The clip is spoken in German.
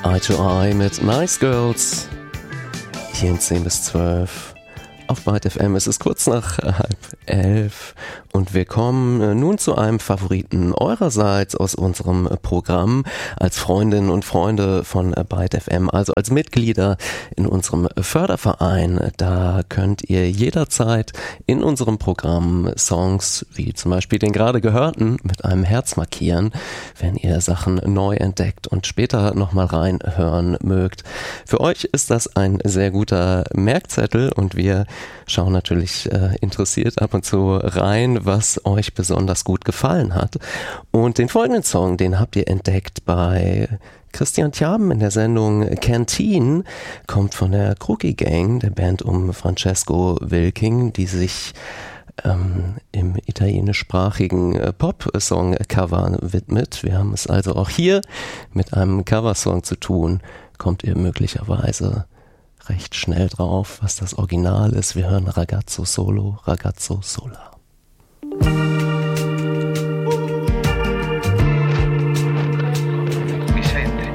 Eye to Eye mit Nice Girls. Hier in 10 bis 12 auf Byte FM. Es ist kurz nach 10:30 und wir kommen nun zu einem Favoriten eurerseits aus unserem Programm als Freundinnen und Freunde von Byte FM, also als Mitglieder in unserem Förderverein. Da könnt ihr jederzeit in unserem Programm Songs wie zum Beispiel den gerade gehörten mit einem Herz markieren, wenn ihr Sachen neu entdeckt und später nochmal reinhören mögt. Für euch ist das ein sehr guter Merkzettel und wir schauen natürlich interessiert ab und zu rein, was euch besonders gut gefallen hat. Und den folgenden Song, den habt ihr entdeckt bei Christian Tjaben in der Sendung Canteen, kommt von der Crookie Gang, der Band um Francesco Wilking, die sich im italienischsprachigen Pop-Song-Cover widmet. Wir haben es also auch hier mit einem Coversong zu tun. Kommt ihr möglicherweise recht schnell drauf, was das Original ist. Wir hören Ragazzo Solo, Ragazzo Sola.